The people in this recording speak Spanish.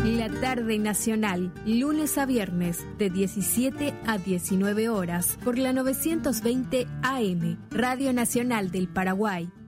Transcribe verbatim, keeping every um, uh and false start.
La tarde nacional, lunes a viernes, de diecisiete a diecinueve horas, por la novecientos veinte A M, Radio Nacional del Paraguay.